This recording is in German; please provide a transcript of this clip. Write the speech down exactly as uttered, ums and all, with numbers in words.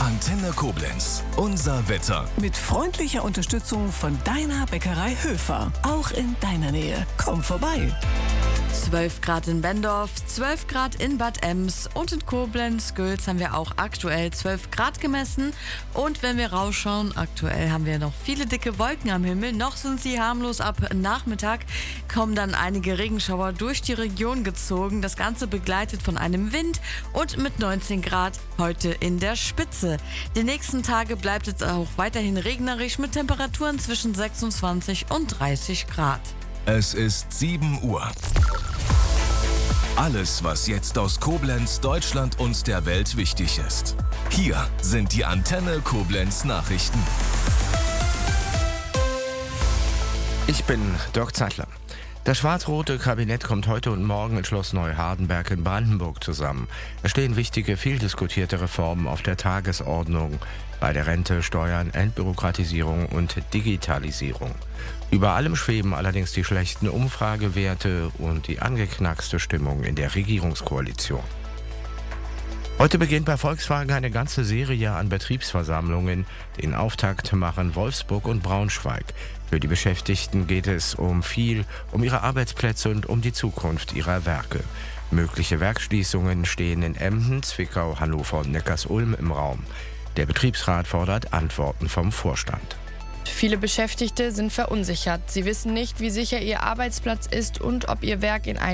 Antenne Koblenz. Unser Wetter. Mit freundlicher Unterstützung von deiner Bäckerei Höfer. Auch in deiner Nähe. Komm vorbei. zwölf Grad in Bendorf, zwölf Grad in Bad Ems und in Koblenz-Gülz haben wir auch aktuell zwölf Grad gemessen. Und wenn wir rausschauen, aktuell haben wir noch viele dicke Wolken am Himmel. Noch sind sie harmlos. Ab Nachmittag kommen dann einige Regenschauer durch die Region gezogen. Das Ganze begleitet von einem Wind und mit neunzehn Grad heute in der Spitze. Die nächsten Tage bleibt es auch weiterhin regnerisch mit Temperaturen zwischen sechsundzwanzig und dreißig Grad. Es ist sieben Uhr. Alles, was jetzt aus Koblenz, Deutschland und der Welt wichtig ist. Hier sind die Antenne Koblenz Nachrichten. Ich bin Dirk Zeitler. Das schwarz-rote Kabinett kommt heute und morgen in Schloss Neuhardenberg in Brandenburg zusammen. Es stehen wichtige, viel diskutierte Reformen auf der Tagesordnung. Bei der Rente, Steuern, Entbürokratisierung und Digitalisierung. Über allem schweben allerdings die schlechten Umfragewerte und die angeknackste Stimmung in der Regierungskoalition. Heute beginnt bei Volkswagen eine ganze Serie an Betriebsversammlungen. Den Auftakt machen Wolfsburg und Braunschweig. Für die Beschäftigten geht es um viel, um ihre Arbeitsplätze und um die Zukunft ihrer Werke. Mögliche Werksschließungen stehen in Emden, Zwickau, Hannover und Neckarsulm im Raum. Der Betriebsrat fordert Antworten vom Vorstand. Viele Beschäftigte sind verunsichert. Sie wissen nicht, wie sicher ihr Arbeitsplatz ist und ob ihr Werk in